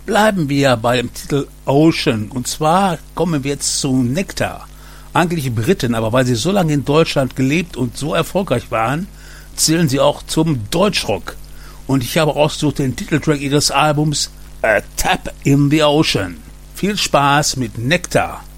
Bleiben wir bei dem Titel Ocean. Und zwar kommen wir jetzt zu Nektar. Eigentlich Briten, aber weil sie so lange in Deutschland gelebt und so erfolgreich waren, zählen sie auch zum Deutschrock. Und ich habe ausgesucht den Titeltrack ihres Albums A Tap in the Ocean. Viel Spaß mit Nektar.